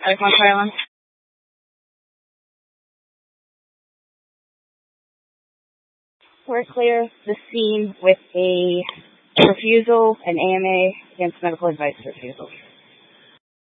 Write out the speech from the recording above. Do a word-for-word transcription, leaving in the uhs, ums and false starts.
Tacoma Island. We're clear the scene with a refusal, an A M A against medical advice refusal.